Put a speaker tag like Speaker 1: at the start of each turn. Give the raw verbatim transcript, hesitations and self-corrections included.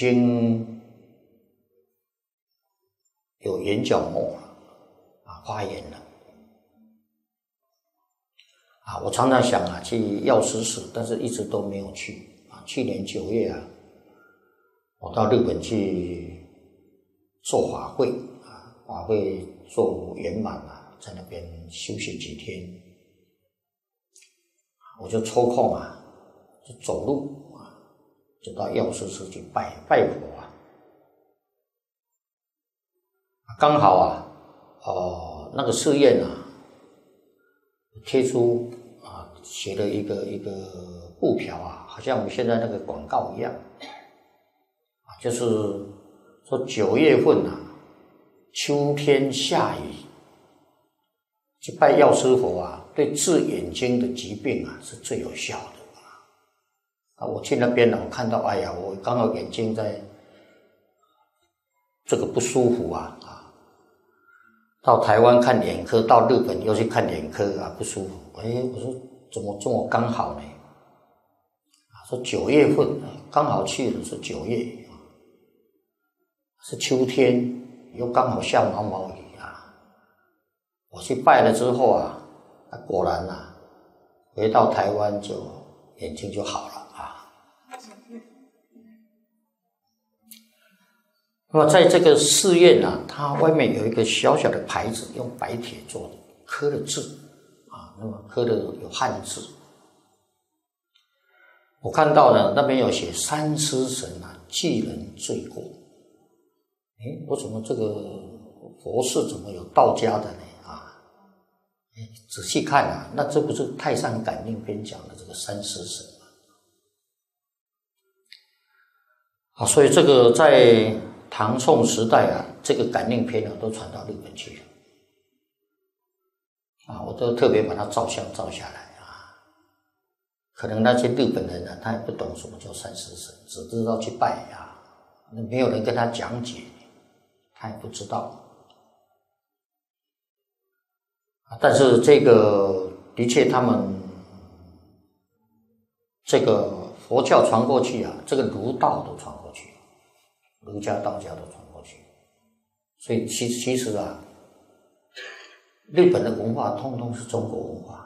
Speaker 1: 经有眼角膜了啊，发炎了啊。我常常想啊，去药师寺，但是一直都没有去啊。去年九月啊，我到日本去做法会啊，法会做圆满啊，在那边休息几天，我就抽空啊，就走路啊，就到药师寺去拜拜佛啊。刚好啊，哦，那个寺院啊，贴出啊，写了一个一个布条啊，好像我们现在那个广告一样，啊，就是说九月份啊，秋天下雨，去拜药师佛啊，对治眼睛的疾病啊是最有效的啊。我去那边呢，我看到，哎呀，我刚好眼睛在这个不舒服啊。到台湾看眼科，到日本又去看眼科啊，不舒服。哎，我说怎么这么刚好呢？啊，说九月份刚好去的是九月，是秋天，又刚好下毛毛雨啊。我去拜了之后啊，果然啊，回到台湾就眼睛就好了啊。那么在这个寺院啊，它外面有一个小小的牌子，用白铁做的，刻的字啊，那么刻的有汉字。我看到呢，那边有写三尸神啊，济人罪过。诶，我怎么这个佛寺怎么有道家的呢？啊，诶，仔细看啊，那这不是《太上感应篇》讲的这个三尸神吗？啊，所以这个在唐宋时代啊，这个感应篇啊都传到日本去了啊，我都特别把它照相照下来啊。可能那些日本人呢、啊，他也不懂什么叫三尸神，只知道去拜啊，那没有人跟他讲解，他也不知道。但是这个的确，他们这个佛教传过去啊，这个儒道都传过去。儒家、道家都传过去，所以其其实啊，日本的文化通通是中国文化。